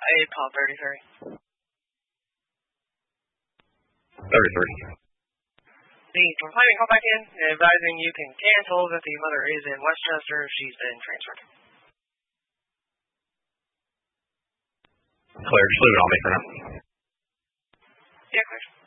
call 33. 33. The complainant called back in, advising you can cancel that the mother is in Westchester. She's been transferred. Clear. Just leave it on me for now. Yeah, clear.